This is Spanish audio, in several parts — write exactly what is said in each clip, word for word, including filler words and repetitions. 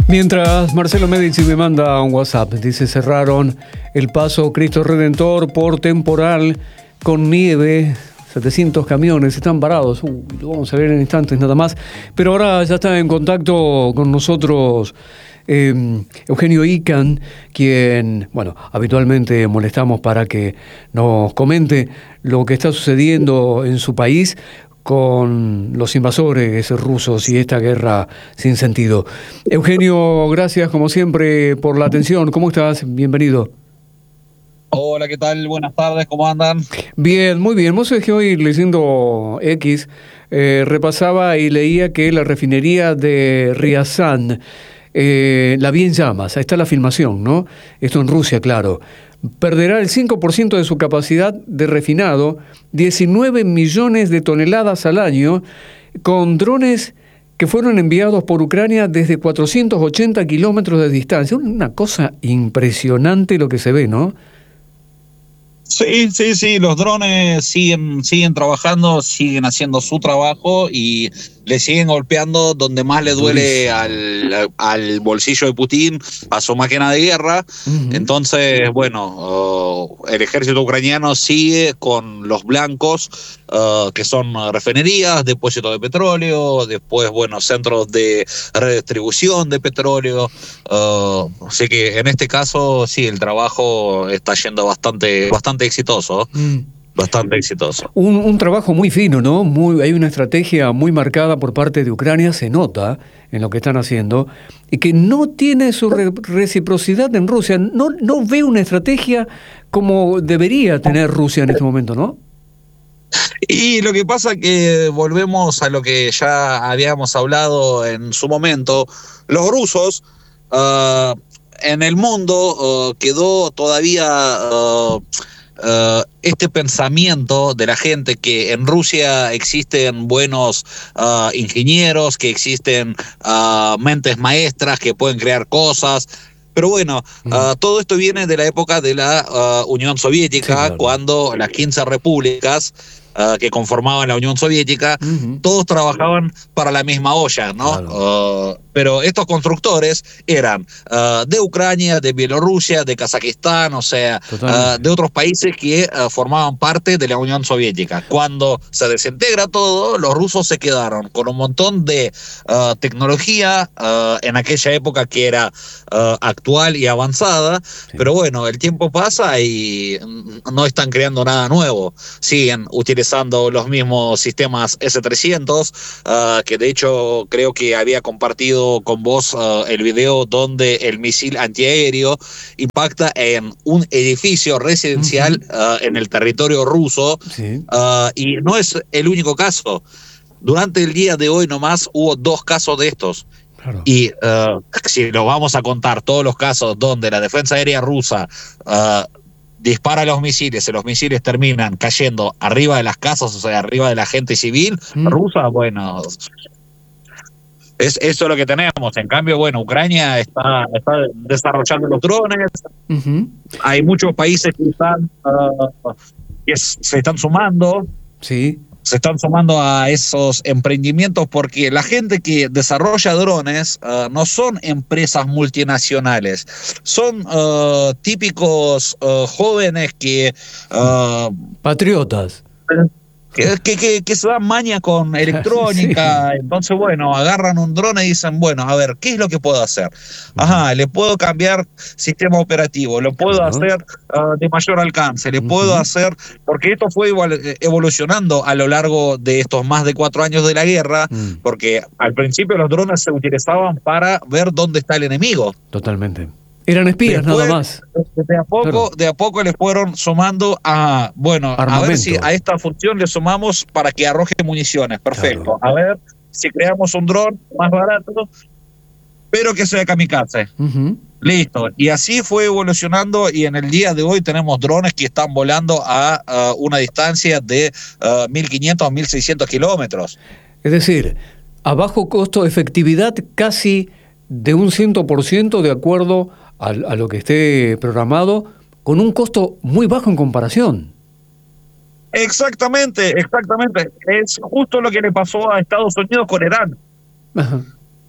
Mientras Marcelo Medici me manda un WhatsApp, dice: cerraron el paso Cristo Redentor por temporal con nieve, setecientos camiones están parados. Uh, lo vamos a ver en instantes nada más. Pero ahora ya está en contacto con nosotros eh, Eugenio Icahn, quien, bueno, habitualmente molestamos para que nos comente lo que está sucediendo en su país con los invasores rusos y esta guerra sin sentido. Eugenio, gracias como siempre por la atención. ¿Cómo estás? Bienvenido. Hola, ¿qué tal? Buenas tardes, ¿cómo andan? Bien, muy bien. Vos sabés que hoy, leyendo X, eh, repasaba y leía que la refinería de Ryazan eh, la vi en llamas. Ahí está la filmación, ¿no? Esto en Rusia, claro. Perderá el cinco por ciento de su capacidad de refinado, diecinueve millones de toneladas al año, con drones que fueron enviados por Ucrania desde cuatrocientos ochenta kilómetros de distancia. Una cosa impresionante lo que se ve, ¿no? Sí, sí, sí, los drones siguen, siguen trabajando, siguen haciendo su trabajo y le siguen golpeando donde más le duele al, al bolsillo de Putin, a su máquina de guerra. Uh-huh. Entonces, bueno, uh, el ejército ucraniano sigue con los blancos, uh, que son refinerías, depósitos de petróleo, después, bueno, centros de redistribución de petróleo. Uh, así que en este caso, sí, el trabajo está yendo bastante, bastante exitoso. Mm. Bastante exitoso. Un, un trabajo muy fino, ¿no? Muy, hay una estrategia muy marcada por parte de Ucrania, se nota en lo que están haciendo, y que no tiene su re- reciprocidad en Rusia. No, no ve una estrategia como debería tener Rusia en este momento, ¿no? Y lo que pasa es que volvemos a lo que ya habíamos hablado en su momento. Los rusos, uh, en el mundo, uh, quedó todavía... Uh, Uh, este pensamiento de la gente que en Rusia existen buenos uh, ingenieros, que existen uh, mentes maestras que pueden crear cosas. Pero bueno, uh, todo esto viene de la época de la uh, Unión Soviética, sí, claro. Cuando las quince repúblicas uh, que conformaban la Unión Soviética, uh-huh. todos trabajaban para la misma olla, ¿no? Claro. Uh, pero estos constructores eran uh, de Ucrania, de Bielorrusia, de Kazajistán, o sea, uh, de otros países que uh, formaban parte de la Unión Soviética. Cuando se desintegra todo, los rusos se quedaron con un montón de uh, tecnología uh, en aquella época que era uh, actual y avanzada, sí. Pero bueno, el tiempo pasa y no están creando nada nuevo. Siguen utilizando los mismos sistemas ese trescientos, uh, que de hecho creo que había compartido con vos uh, el video donde el misil antiaéreo impacta en un edificio residencial uh-huh. uh, en el territorio ruso, sí. uh, y no es el único caso. Durante el día de hoy nomás hubo dos casos de estos. Claro. Y uh, si lo vamos a contar todos los casos donde la defensa aérea rusa uh, dispara los misiles y los misiles terminan cayendo arriba de las casas, o sea, arriba de la gente civil mm. rusa, bueno... Es, eso es lo que tenemos. En cambio, bueno, Ucrania está, está desarrollando los drones. Uh-huh. Hay muchos países que están uh, que se están sumando. Sí. Se están sumando a esos emprendimientos porque la gente que desarrolla drones uh, no son empresas multinacionales. Son uh, típicos uh, jóvenes que... Uh, Patriotas. Que, que, que, que se dan maña con electrónica, sí. Entonces, bueno, agarran un dron y dicen, bueno, a ver, ¿qué es lo que puedo hacer? Ajá, le puedo cambiar sistema operativo, lo puedo uh-huh. hacer uh, de mayor alcance, le uh-huh. puedo hacer, porque esto fue igual, evolucionando a lo largo de estos más de cuatro años de la guerra, uh-huh. porque al principio los drones se utilizaban para ver dónde está el enemigo. Totalmente. Eran espías. Después, nada más. De a poco, claro. de a poco les fueron sumando a, bueno, armamento. A ver si a esta función le sumamos para que arroje municiones. Perfecto. Claro. A ver si creamos un dron más barato, pero que sea kamikaze. Uh-huh. Listo. Y así fue evolucionando y en el día de hoy tenemos drones que están volando a uh, una distancia de uh, mil quinientos a mil seiscientos kilómetros. Es decir, a bajo costo, efectividad casi de un cien por ciento de acuerdo a, a lo que esté programado, con un costo muy bajo en comparación. Exactamente, exactamente. Es justo lo que le pasó a Estados Unidos con Irán. Ajá.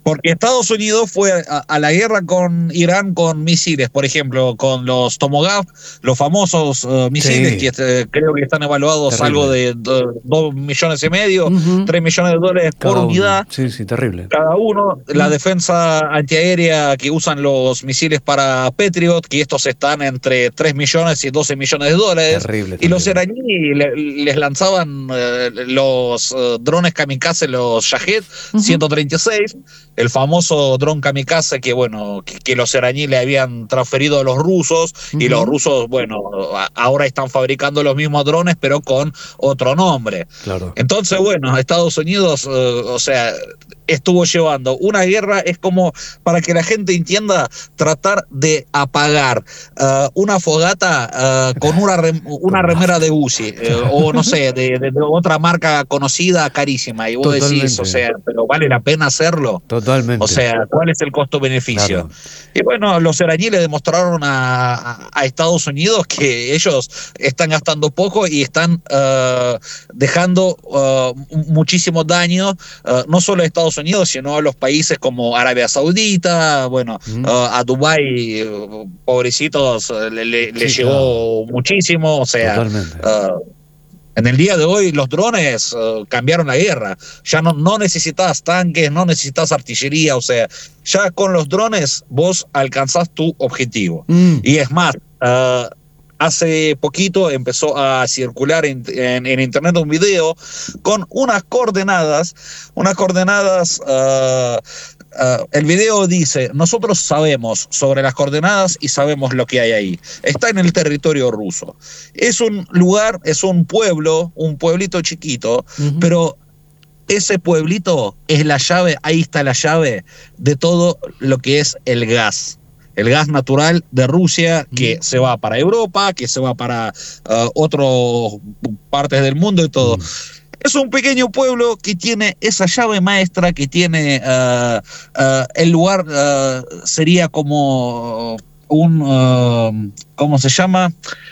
Porque Estados Unidos fue a, a la guerra con Irán con misiles, por ejemplo, con los Tomahawk, los famosos uh, misiles sí. que este, creo que están evaluados terrible. Algo de do, dos millones y medio, uh-huh. tres millones de dólares cada por unidad. Uno. Sí, sí, terrible. Cada uno. Uh-huh. La defensa antiaérea que usan los misiles para Patriot, que estos están entre tres millones y doce millones de dólares. Terrible, y terrible. los iraníes le, les lanzaban uh, los uh, drones kamikaze, los Shahed uh-huh. ciento treinta y seis. El famoso dron kamikaze que, bueno, que, que los iraníes le habían transferido a los rusos uh-huh. y los rusos, bueno, a, ahora están fabricando los mismos drones, pero con otro nombre. Claro. Entonces, bueno, Estados Unidos, uh, o sea, estuvo llevando una guerra, es como, para que la gente entienda, tratar de apagar uh, una fogata uh, con una, rem, una remera de Uzi, uh, o no sé, de, de, de otra marca conocida, carísima, y vos Totalmente. Decís, o sea, pero ¿vale la pena hacerlo? Totalmente. O sea, ¿cuál es el costo-beneficio? Claro. Y bueno, los iraníes le demostraron a, a Estados Unidos que ellos están gastando poco y están uh, dejando uh, muchísimo daño, uh, no solo a Estados Unidos, sino a los países como Arabia Saudita, bueno, mm. uh, a Dubái, uh, pobrecitos, le, le, sí, le llegó claro. muchísimo, o sea... Totalmente. Uh, En el día de hoy los drones uh, cambiaron la guerra. Ya no, no necesitas tanques, no necesitas artillería. O sea, ya con los drones vos alcanzás tu objetivo. Mm. Y es más, uh, hace poquito empezó a circular en, en, en internet un video con unas coordenadas, unas coordenadas... Uh, Uh, el video dice, nosotros sabemos sobre las coordenadas y sabemos lo que hay ahí. Está en el territorio ruso. Es un lugar, es un pueblo, un pueblito chiquito, uh-huh. pero ese pueblito es la llave, ahí está la llave de todo lo que es el gas. El gas natural de Rusia que mm. se va para Europa, que se va para uh, otras partes del mundo y todo. Mm. Es un pequeño pueblo que tiene esa llave maestra, que tiene uh, uh, el lugar, uh, sería como un, uh, ¿cómo se llama?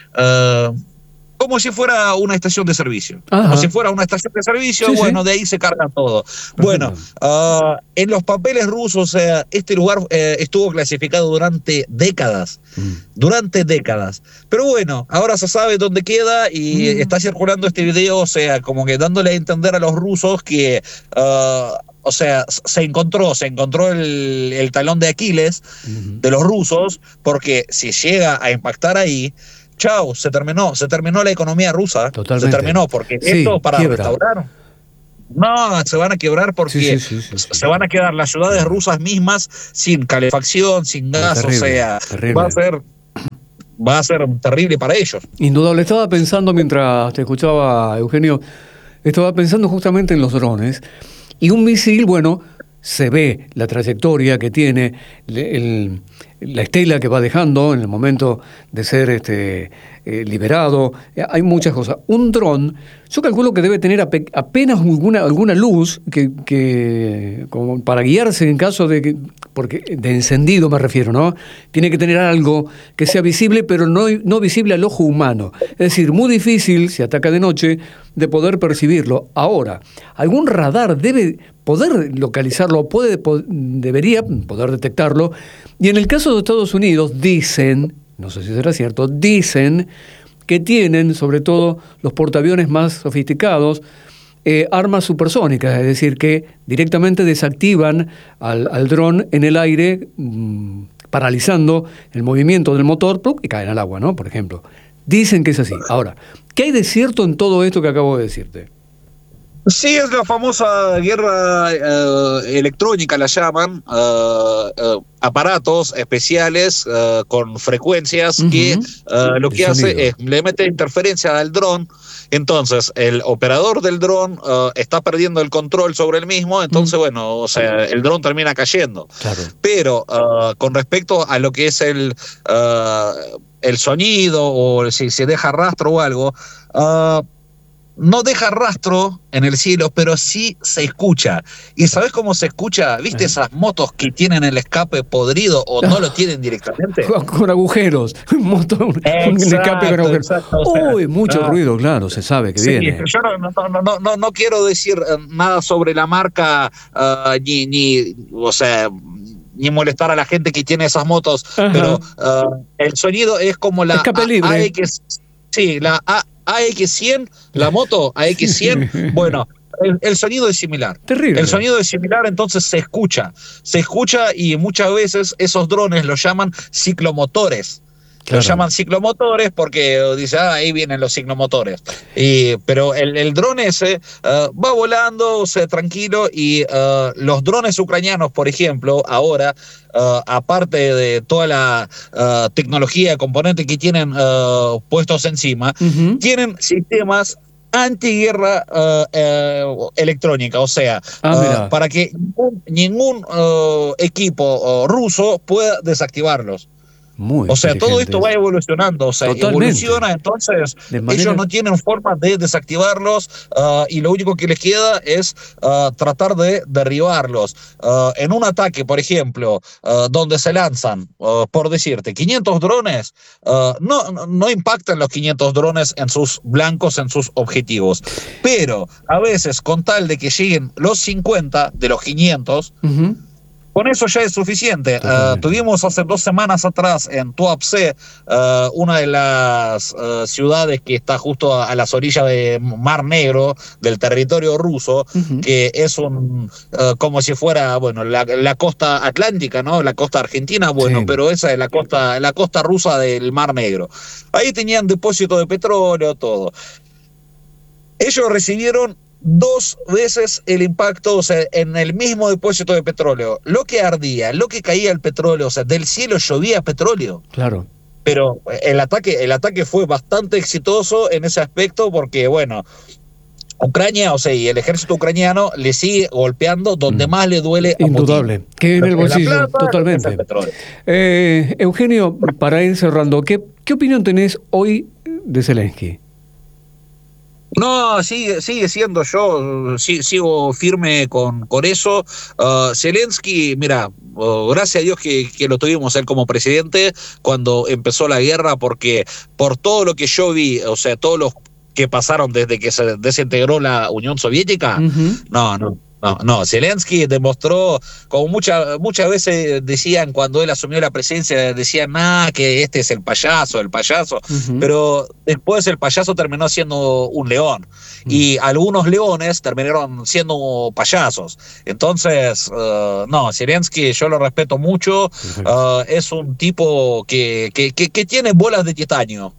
Uh, como si fuera una estación de servicio. Ajá. Como si fuera una estación de servicio, sí, bueno, sí. de ahí se carga todo. Perfecto. Bueno, uh, en los papeles rusos, o sea, este lugar eh, estuvo clasificado durante décadas. Mm. Durante décadas. Pero bueno, ahora se sabe dónde queda y mm. está circulando este video, o sea, como que dándole a entender a los rusos que... Uh, o sea, se encontró, se encontró el, el talón de Aquiles mm. de los rusos, porque si llega a impactar ahí, chao, se terminó, se terminó la economía rusa. Totalmente. Se terminó, porque sí, esto para quiebra. Restaurar. No, se van a quebrar porque sí, sí, sí, sí, se sí. van a quedar las ciudades rusas mismas sin calefacción, sin gas, terrible, o sea, terrible. va a ser va a ser terrible para ellos. Indudable. Estaba pensando mientras te escuchaba, Eugenio, estaba pensando justamente en los drones, y un misil, bueno, se ve la trayectoria que tiene, el, la estela que va dejando en el momento de ser este, eh, liberado. Hay muchas cosas. Un dron, yo calculo que debe tener ape, apenas alguna, alguna luz que, que como para guiarse en caso de que, porque de encendido me refiero, ¿no? Tiene que tener algo que sea visible, pero no, no visible al ojo humano. Es decir, muy difícil, si ataca de noche, de poder percibirlo. Ahora, algún radar debe poder localizarlo, puede, debería poder detectarlo. Y en el caso de Estados Unidos, dicen, no sé si será cierto, dicen que tienen, sobre todo los portaaviones más sofisticados, eh, armas supersónicas, es decir, que directamente desactivan al, al dron en el aire, mmm, paralizando el movimiento del motor y caen al agua, ¿no? Por ejemplo. Dicen que es así. Ahora, ¿qué hay de cierto en todo esto que acabo de decirte? Sí, es la famosa guerra uh, electrónica, la llaman, uh, uh, aparatos especiales uh, con frecuencias uh-huh. que uh, lo que hace es le mete interferencia al dron. Entonces el operador del dron uh, está perdiendo el control sobre el mismo, entonces uh-huh. bueno, o sea, el dron termina cayendo. Claro. Pero uh, con respecto a lo que es el, uh, el sonido o si se deja rastro o algo, uh, no deja rastro en el cielo, pero sí se escucha. ¿Y sabes cómo se escucha? ¿Viste esas motos que tienen el escape podrido o no lo tienen directamente? Con, con agujeros, un motor, un escape con agujeros. Exacto, o sea, Uy, mucho ah, ruido, claro, se sabe que sí, viene. Yo no, no, no, no, no quiero decir nada sobre la marca, uh, ni, ni, o sea, ni molestar a la gente que tiene esas motos, Ajá. pero uh, el sonido es como la escape libre. A X, sí, la A A X cien, la moto A X cien, bueno, el, el sonido es similar. Terrible. El sonido es similar, entonces se escucha. Se escucha y muchas veces esos drones los llaman ciclomotores. Claro. Lo llaman ciclomotores porque dice, ah, ahí vienen los ciclomotores. Y, pero el, el dron ese uh, va volando, o sea, tranquilo, y uh, los drones ucranianos, por ejemplo, ahora, uh, aparte de toda la uh, tecnología, componente que tienen uh, puestos encima, uh-huh. tienen sistemas antiguerra uh, uh, electrónica, o sea, ah, uh, para que ningún, ningún uh, equipo uh, ruso pueda desactivarlos. Muy o sea, todo esto va evolucionando, o sea, Totalmente. evoluciona, entonces manera... ellos no tienen forma de desactivarlos uh, y lo único que les queda es uh, tratar de derribarlos. Uh, en un ataque, por ejemplo, uh, donde se lanzan, uh, por decirte, quinientos drones, uh, no, no impactan los quinientos drones en sus blancos, en sus objetivos, pero a veces con tal de que lleguen los cincuenta de los quinientos, uh-huh. con eso ya es suficiente. Uh, tuvimos hace dos semanas atrás en Tuapse, uh, una de las uh, ciudades que está justo a, a las orillas del Mar Negro, del territorio ruso, uh-huh. que es un uh, como si fuera, bueno, la, la costa atlántica, ¿no? La costa argentina, bueno, sí. pero esa es la costa, la costa rusa del Mar Negro. Ahí tenían depósito de petróleo, todo. Ellos recibieron dos veces el impacto, o sea, en el mismo depósito de petróleo. Lo que ardía, lo que caía el petróleo, o sea, del cielo llovía petróleo. Claro. Pero el ataque, el ataque fue bastante exitoso en ese aspecto porque, bueno, Ucrania, o sea, y el ejército ucraniano le sigue golpeando donde mm. más le duele a Indudable, Putin. Que en el bolsillo, en la plata, totalmente. Eh, Eugenio, para ir cerrando, ¿qué, ¿qué opinión tenés hoy de Zelensky? No, sigue, sigue siendo yo, sí, sigo firme con, con eso. Uh, Zelensky, mira, uh, gracias a Dios que, que lo tuvimos él como presidente cuando empezó la guerra, porque por todo lo que yo vi, o sea, todos los que pasaron desde que se desintegró la Unión Soviética, uh-huh. no, no. No, no, Zelensky demostró, como muchas muchas veces decían cuando él asumió la presidencia, decían, ah, que este es el payaso, el payaso, uh-huh. pero después el payaso terminó siendo un león, uh-huh. y algunos leones terminaron siendo payasos. Entonces, uh, no, Zelensky yo lo respeto mucho, uh, es un tipo que, que, que, que tiene bolas de titanio.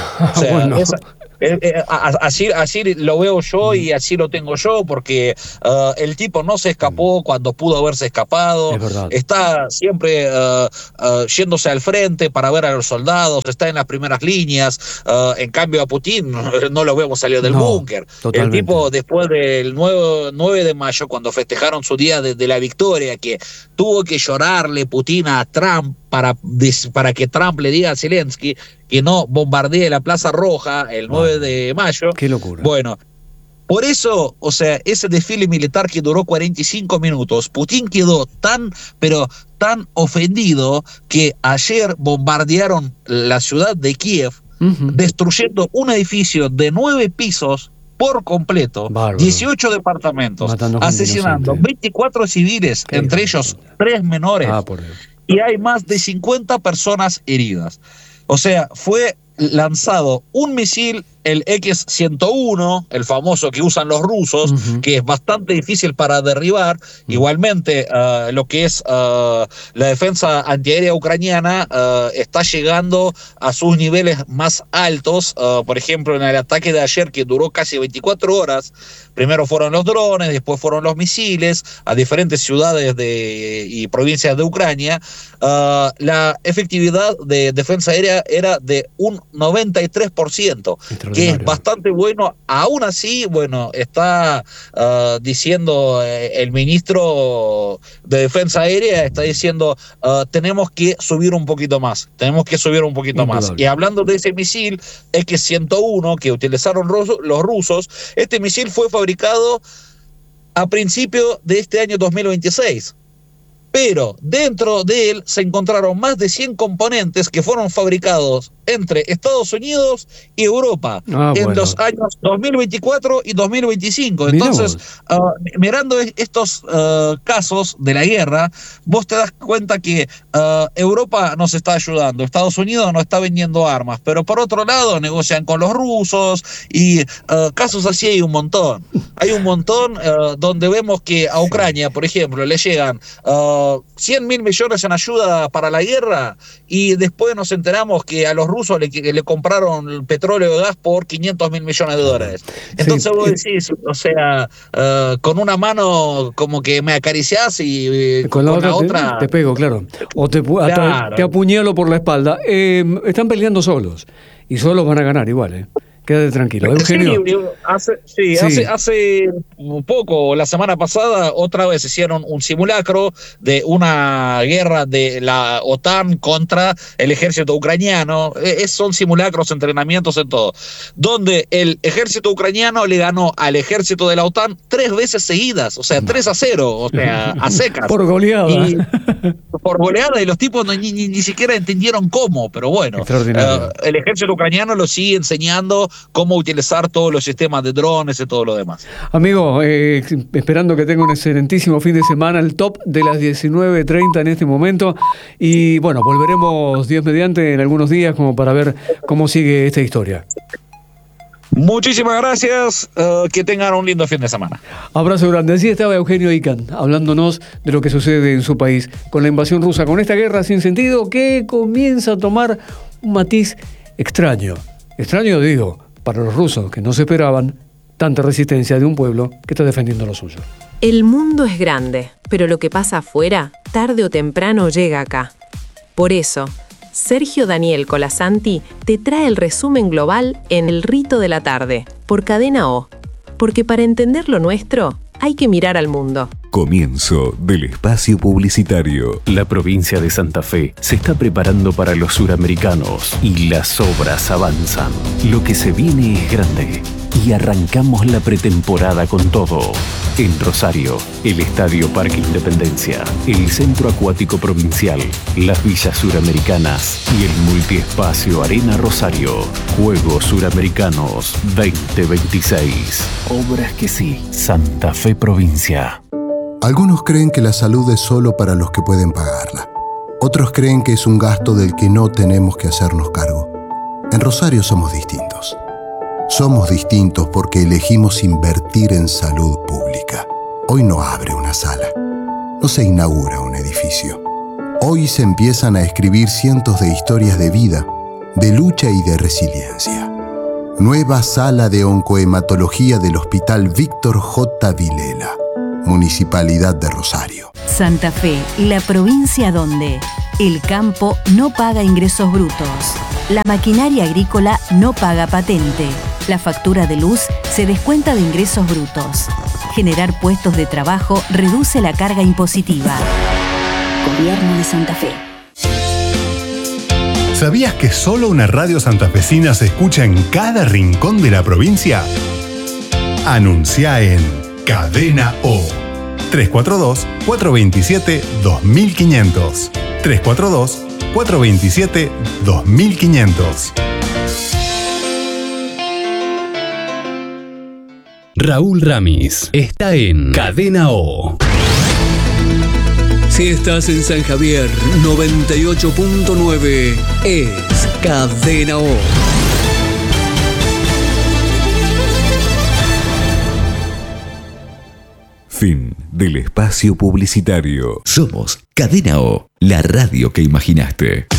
O sea, bueno. esa, Eh, eh, así, así lo veo yo y así lo tengo yo, porque uh, el tipo no se escapó cuando pudo haberse escapado, está siempre uh, uh, yéndose al frente para ver a los soldados, está en las primeras líneas. Uh, en cambio a Putin no lo vemos salir del no, búnker. El tipo después del nueve de mayo, cuando festejaron su día de, de la victoria, que tuvo que llorarle Putin a Trump para, para que Trump le diga a Zelensky que no bombardee la Plaza Roja el nueve de mayo. Qué locura. Bueno, por eso, o sea, ese desfile militar que duró cuarenta y cinco minutos, Putin quedó tan, pero tan ofendido que ayer bombardearon la ciudad de Kiev, uh-huh. destruyendo un edificio de nueve pisos por completo, Bárbaro. dieciocho departamentos, asesinando veinticuatro civiles, entre ellos tres menores, ah, por Dios. Y hay más de cincuenta personas heridas. O sea, fue lanzado un misil, el X ciento uno, el famoso que usan los rusos, uh-huh. que es bastante difícil para derribar. Uh-huh. Igualmente, uh, lo que es uh, la defensa antiaérea ucraniana uh, está llegando a sus niveles más altos. Uh, por ejemplo, en el ataque de ayer, que duró casi veinticuatro horas, primero fueron los drones, después fueron los misiles a diferentes ciudades de, y provincias de Ucrania. Uh, la efectividad de defensa aérea era de un noventa y tres por ciento, que es bastante bueno. Aún así, bueno, está uh, diciendo eh, el ministro de Defensa Aérea, está diciendo uh, tenemos que subir un poquito más, tenemos que subir un poquito Indudable. más. Y hablando de ese misil X ciento uno que utilizaron ruso, los rusos, este misil fue fabricado a principios de este año dos mil veintiséis. Pero dentro de él se encontraron más de cien componentes que fueron fabricados entre Estados Unidos y Europa ah, en bueno. los años dos mil veinticuatro y dos mil veinticinco. Entonces, uh, mirando estos uh, casos de la guerra, vos te das cuenta que uh, Europa nos está ayudando, Estados Unidos nos está vendiendo armas, pero por otro lado negocian con los rusos y uh, casos así hay un montón. Hay un montón uh, donde vemos que a Ucrania, por ejemplo, le llegan uh, cien mil millones en ayuda para la guerra y después nos enteramos que a los rusos le, le compraron petróleo y gas por quinientos mil millones de dólares. Entonces sí, vos decís, o sea, uh, con una mano como que me acariciás y con la, con otra, la otra... Te, te pego, claro. O te, claro. te apuñalo por la espalda. Eh, están peleando solos y solos van a ganar igual, ¿eh? Quédate tranquilo. Eugenio. Sí, hace, sí, sí. Hace, hace poco, la semana pasada, otra vez hicieron un simulacro de una guerra de la OTAN contra el ejército ucraniano. Es, son simulacros, entrenamientos en todo. Donde el ejército ucraniano le ganó al ejército de la OTAN tres veces seguidas. O sea, tres a cero. O sea, a secas. Por goleada. Y, por goleada y los tipos no, ni, ni, ni siquiera entendieron cómo. Pero bueno, uh, el ejército ucraniano lo sigue enseñando cómo utilizar todos los sistemas de drones y todo lo demás. Amigo, eh, esperando que tenga un excelentísimo fin de semana, el top de las diecinueve treinta en este momento, y bueno, volveremos Dios mediante en algunos días como para ver cómo sigue esta historia. Muchísimas gracias, uh, que tengan un lindo fin de semana. Abrazo grande. Así estaba Eugenio Icahn, hablándonos de lo que sucede en su país con la invasión rusa, con esta guerra sin sentido que comienza a tomar un matiz extraño. Extraño, digo, para los rusos, que no se esperaban tanta resistencia de un pueblo que está defendiendo lo suyo. El mundo es grande, pero lo que pasa afuera, tarde o temprano llega acá. Por eso, Sergio Daniel Colasanti te trae el resumen global en El Rito de la Tarde, por Cadena O. Porque para entender lo nuestro, hay que mirar al mundo. Comienzo del espacio publicitario. La provincia de Santa Fe se está preparando para los suramericanos y las obras avanzan. Lo que se viene es grande y arrancamos la pretemporada con todo. En Rosario, el Estadio Parque Independencia, el Centro Acuático Provincial, las Villas Suramericanas y el Multiespacio Arena Rosario. Juegos Suramericanos veinte veintiséis. Obras que sí, Santa Fe Provincia. Algunos creen que la salud es solo para los que pueden pagarla. Otros creen que es un gasto del que no tenemos que hacernos cargo. En Rosario somos distintos. Somos distintos porque elegimos invertir en salud pública. Hoy no abre una sala. No se inaugura un edificio. Hoy se empiezan a escribir cientos de historias de vida, de lucha y de resiliencia. Nueva sala de oncohematología del Hospital Víctor J. Vilela. Municipalidad de Rosario. Santa Fe, la provincia donde el campo no paga ingresos brutos, la maquinaria agrícola no paga patente, la factura de luz se descuenta de ingresos brutos. Generar puestos de trabajo reduce la carga impositiva. Gobierno de Santa Fe. ¿Sabías que solo una radio santafesina se escucha en cada rincón de la provincia? Anuncia en Cadena O. tres cuatro dos, cuatro dos siete, dos mil quinientos. tres cuatro dos, cuatro dos siete, dos mil quinientos. Raúl Ramis está en Cadena O. Si estás en San Javier, noventa y ocho punto nueve es Cadena O. Fin del espacio publicitario. Somos Cadena O, la radio que imaginaste.